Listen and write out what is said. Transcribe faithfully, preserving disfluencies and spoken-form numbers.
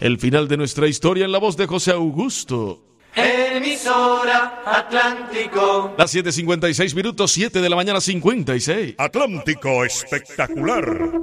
el final de nuestra historia en la voz de José Augusto. Emisora Atlántico. Las siete cincuenta y seis minutos, siete de la mañana cincuenta y seis. Atlántico Espectacular.